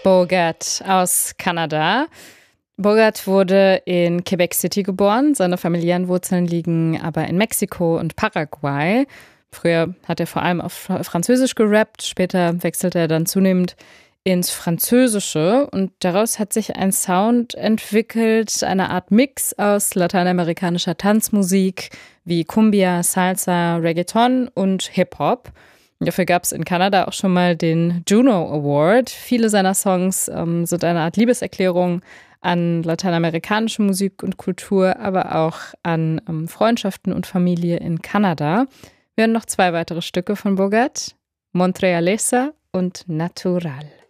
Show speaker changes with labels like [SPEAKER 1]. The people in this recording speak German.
[SPEAKER 1] Bogart aus Kanada. Bogart wurde in Quebec City geboren. Seine familiären Wurzeln liegen aber in Mexiko und Paraguay. Früher hat er vor allem auf Französisch gerappt, später wechselte er dann zunehmend ins Französische und daraus hat sich ein Sound entwickelt, eine Art Mix aus lateinamerikanischer Tanzmusik wie Cumbia, Salsa, Reggaeton und Hip-Hop. Dafür gab es in Kanada auch schon mal den Juno Award. Viele seiner Songs sind eine Art Liebeserklärung an lateinamerikanische Musik und Kultur, aber auch an Freundschaften und Familie in Kanada. Wir hören noch 2 weitere Stücke von Bogart, Montrealesa und Natural.